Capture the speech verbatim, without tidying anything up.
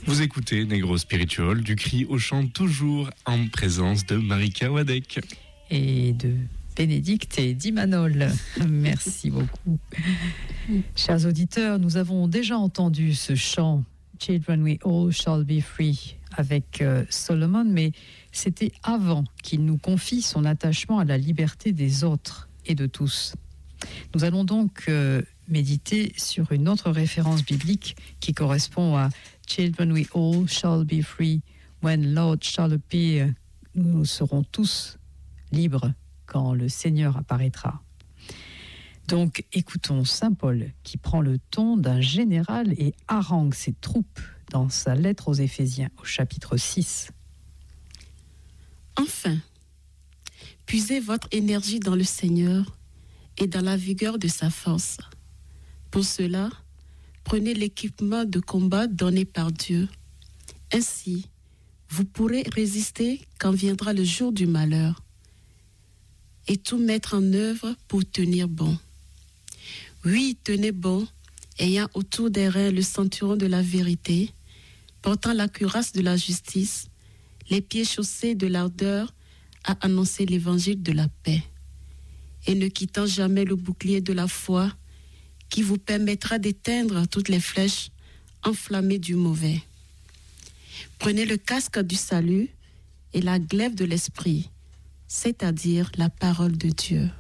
Vous écoutez Negro Spiritual, du cri au chant, toujours en présence de Marika Wadek. Et de Bénédicte et d'Imanol. Merci beaucoup. Chers auditeurs, nous avons déjà entendu ce chant « Children, we all shall be free » avec euh, Solomon, mais c'était avant qu'il nous confie son attachement à la liberté des autres et de tous. Nous allons donc euh, méditer sur une autre référence biblique qui correspond à « Children, we all shall be free. When Lord shall appear » nous serons tous libres quand le Seigneur apparaîtra. Donc écoutons Saint Paul qui prend le ton d'un général et harangue ses troupes dans sa lettre aux Éphésiens au chapitre six. Enfin, puisez votre énergie dans le Seigneur et dans la vigueur de sa force. Pour cela, prenez l'équipement de combat donné par Dieu. Ainsi, vous pourrez résister quand viendra le jour du malheur et tout mettre en œuvre pour tenir bon. Oui, tenez bon, ayant autour des reins le ceinturon de la vérité, portant la cuirasse de la justice, les pieds chaussés de l'ardeur à annoncer l'évangile de la paix, et ne quittant jamais le bouclier de la foi qui vous permettra d'éteindre toutes les flèches enflammées du mauvais. Prenez le casque du salut et la glaive de l'esprit, c'est-à-dire la parole de Dieu.